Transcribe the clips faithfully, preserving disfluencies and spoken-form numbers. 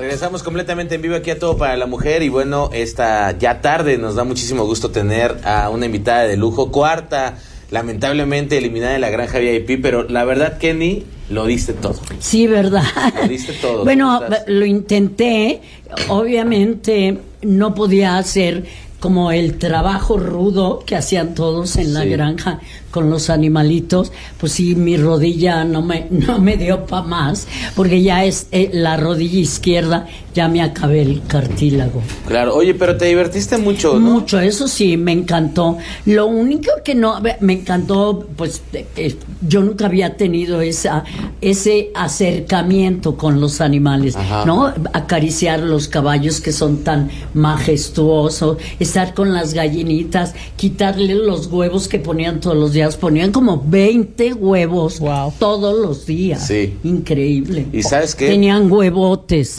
Regresamos completamente en vivo aquí a Todo para la Mujer y bueno, esta ya tarde nos da muchísimo gusto tener a una invitada de lujo, cuarta, lamentablemente eliminada de la Granja V I P, pero la verdad, Kenny, lo diste todo. Sí, verdad. Lo diste todo. Bueno, lo intenté, obviamente no podía hacer como el trabajo rudo que hacían todos en la sí. granja con los animalitos, pues sí, mi rodilla no me no me dio pa' más, porque ya es eh, la rodilla izquierda, ya me acabé el cartílago. Claro, oye, pero te divertiste mucho, ¿no? Mucho, eso sí, me encantó. Lo único que no, me encantó, pues, eh, yo nunca había tenido esa ese acercamiento con los animales, Ajá. ¿no? Acariciar los caballos que son tan majestuosos, estar con las gallinitas, quitarle los huevos que ponían todos los días. Ponían como veinte huevos wow. todos los días. Sí. Increíble. ¿Y sabes qué? Tenían huevotes.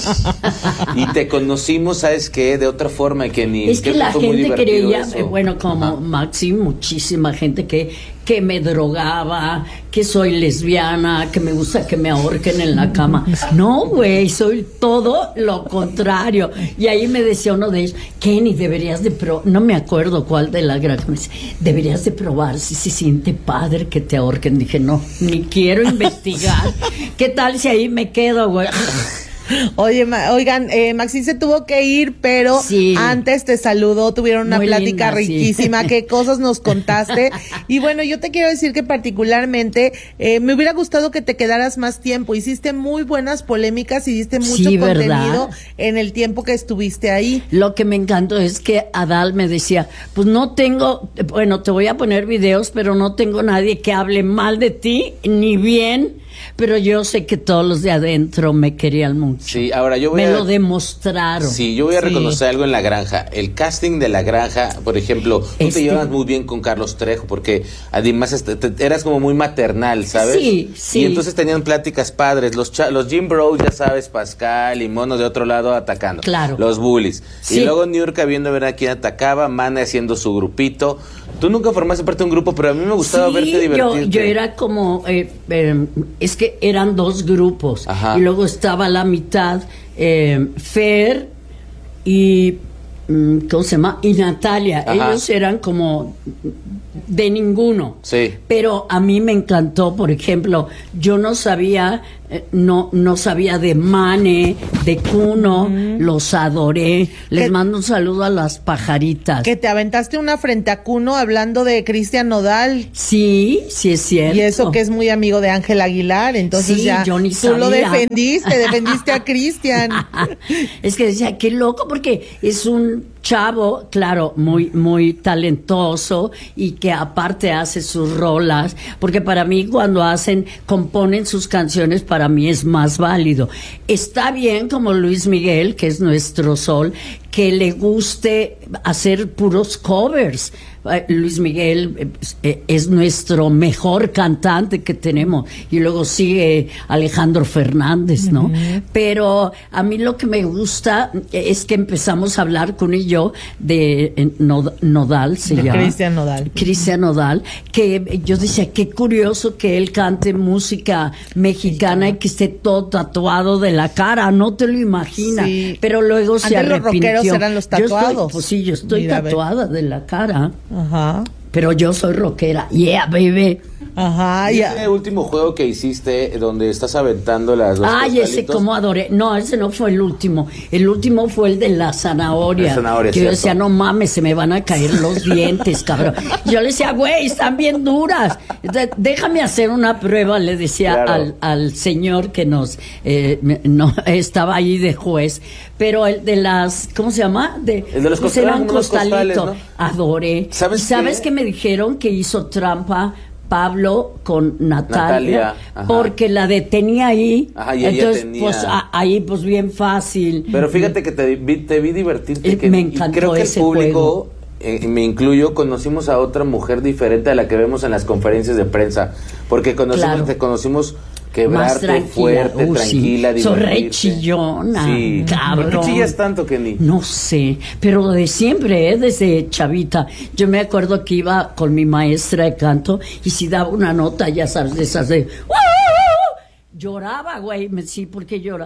Y te conocimos, ¿sabes qué? De otra forma que ni... Es que la gente creía, eso. bueno, como Ajá. Maxi, muchísima gente que, que me drogaba, que soy lesbiana, que me gusta que me ahorquen en la cama. No, güey, soy todo lo contrario. Y ahí me decía uno de ellos, Kenny, deberías de probar, no me acuerdo cuál de la granja, me dice, deberías de probar si se siente padre que te ahorquen. Dije, no, ni quiero investigar. ¿Qué tal si ahí me quedo, güey? Oye, ma, oigan, eh, Maxine se tuvo que ir, pero sí. antes te saludó, tuvieron una Muy plática linda, riquísima, sí. qué cosas nos contaste. Y bueno, yo te quiero decir que particularmente eh, me hubiera gustado que te quedaras más tiempo. Hiciste muy buenas polémicas y diste mucho sí, contenido en el tiempo que estuviste ahí. Lo que me encantó es que Adal me decía, pues no tengo, bueno, te voy a poner videos, pero no tengo nadie que hable mal de ti, ni bien. Pero yo sé que todos los de adentro me querían mucho. Sí, ahora yo voy me a... lo demostraron. Sí, yo voy a sí. reconocer algo en la granja. El casting de la granja, por ejemplo, tú este... te llevas muy bien con Carlos Trejo, porque además este, te, eras como muy maternal, ¿sabes? Sí, sí. Y entonces tenían pláticas padres. Los, cha- los Jim Bros, ya sabes, Pascal y Monos de otro lado atacando. Claro. Los bullies. Sí. Y luego Niurka viendo a ver a quién atacaba, Mane haciendo su grupito. Tú nunca formaste parte de un grupo, pero a mí me gustaba sí, verte divertirte. Yo, yo era como, eh, eh, es que eran dos grupos. Ajá. Y luego estaba la mitad, eh, Fer y, ¿cómo se llama? Y Natalia. Ajá. Ellos eran como de ninguno. Sí. Pero a mí me encantó, por ejemplo, yo no sabía... No, no sabía de Mane, de Cuno, uh-huh. los adoré. Les mando un saludo a las pajaritas. Que te aventaste una frente a Cuno hablando de Cristian Nodal. Sí, sí es cierto. Y eso que es muy amigo de Ángel Aguilar, entonces sí, ya yo ni tú sabía. lo defendiste, defendiste a Cristian. Es que decía, qué loco, porque es un chavo, claro, muy, muy talentoso y que aparte hace sus rolas, porque para mí cuando hacen, componen sus canciones, para mí es más válido. Está bien como Luis Miguel, que es nuestro sol, que le guste hacer puros covers. Luis Miguel eh, es nuestro mejor cantante que tenemos, y luego sigue Alejandro Fernández, ¿no? Uh-huh. Pero a mí lo que me gusta es que empezamos a hablar con y yo de eh, Nodal, se de llama Cristian Nodal. Cristian Nodal, que yo decía, qué curioso que él cante música mexicana y que esté todo tatuado de la cara, no te lo imaginas. Sí. Pero luego se Antes arrepintió. Los rockeros eran los tatuados. Yo estoy, pues sí, yo estoy Mira, tatuada de la cara. Ajá. Pero yo soy rockera. Yeah, baby. Ajá. ¿Y ya. ese último juego que hiciste donde estás aventando las dos Ay, ese como adoré. No, ese no fue el último. El último fue el de la zanahoria. La zanahoria, que yo cierto. decía, no mames, se me van a caer los dientes, cabrón. Yo le decía, güey, están bien duras. Déjame hacer una prueba, le decía claro. al, al señor que nos eh, no estaba ahí de juez. Pero el de las, ¿cómo se llama? De, el de los pues costales, eran costalitos. ¿No? Adoré. ¿Sabes, ¿Sabes qué? qué me dijeron? Que hizo trampa Pablo con Natalia, Natalia porque la detenía ahí. Ajá, y entonces tenía... pues a, ahí pues bien fácil. Pero fíjate que te vi, te vi divertirte, que me encantó y creo que ese el público, eh, me incluyo, conocimos a otra mujer diferente a la que vemos en las conferencias de prensa, porque conocimos, claro. te conocimos quebrarte, fuerte, uh, tranquila, sí. Soy re chillona, sí. cabrón. ¿No chillas tanto, Kenny? No sé, pero de siempre, ¿eh? Desde chavita. Yo me acuerdo que iba con mi maestra de canto y si daba una nota, ya sabes, de esas de... lloraba, güey. Me sí, ¿por qué llora? ¿Por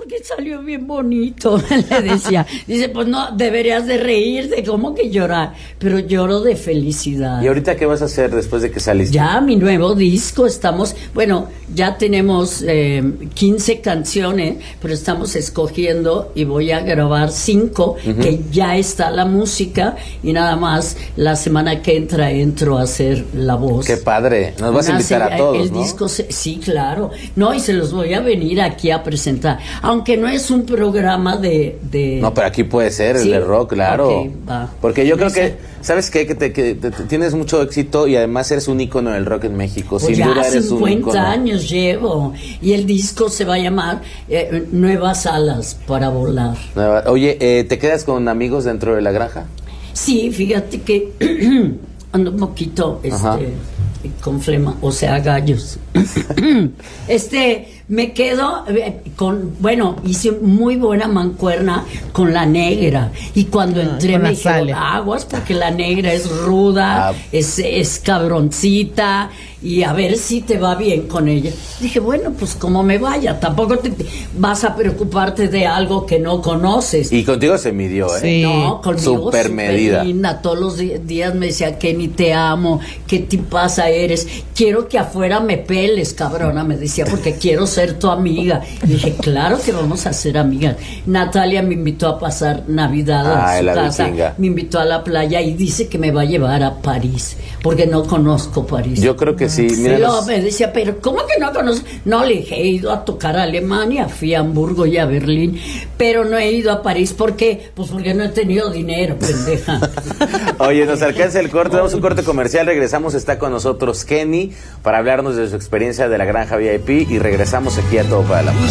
porque salió bien bonito, le decía. Dice, pues no, deberías de reírte, ¿cómo que llorar? Pero lloro de felicidad. ¿Y ahorita qué vas a hacer después de que saliste? Ya, mi nuevo disco, estamos, bueno, ya tenemos eh, quince canciones, pero estamos escogiendo y voy a grabar cinco, uh-huh. que ya está la música, y nada más la semana que entra entro a hacer la voz. Qué padre, nos vas a invitar a todos, el ¿no? Disco se, sí, claro, no, y se los voy a venir aquí a presentar, aunque no es un programa de... de... No, pero aquí puede ser, ¿sí? El de rock, claro. Okay, va. Porque yo creo que, ¿sabes qué? Que, te, que te, te, tienes mucho éxito y además eres un ícono del rock en México. Pues sin ya duda eres un ícono. cincuenta años llevo, y el disco se va a llamar eh, Nuevas Alas para Volar. Nueva, oye, eh, ¿te quedas con amigos dentro de la granja? Sí, fíjate que ando un poquito este, con flema, o sea, gallos. este, me quedo con, bueno, hice muy buena mancuerna con la negra, y cuando ah, entré me dijeron, aguas, porque la negra es ruda, ah. es, es cabroncita, y a ver si te va bien con ella. Dije, bueno, pues como me vaya, tampoco te, te vas a preocuparte de algo que no conoces. Y contigo se midió, ¿eh? Sí. No, conmigo super medida. Linda. Todos los días me decía, Kenny, te amo, qué tipaza eres, quiero que afuera me peles, cabrona, me decía, porque quiero ser tu amiga. Y dije, claro que vamos a ser amigas. Natalia me invitó a pasar Navidad ah, a su casa, vikinga. Me invitó a la playa y dice que me va a llevar a París, porque no conozco París. Yo creo que sí. Mira, no, los... me decía, pero ¿cómo que no conozco? No, le dije, he ido a tocar a Alemania, fui a Hamburgo y a Berlín, pero no he ido a París. ¿Por qué? Pues porque no he tenido dinero, pendeja. Oye, nos alcanza el corte, damos un corte comercial, regresamos, está con nosotros Kenny para hablarnos de su experiencia de la Granja V I P y regresamos aquí a Todo para la Música.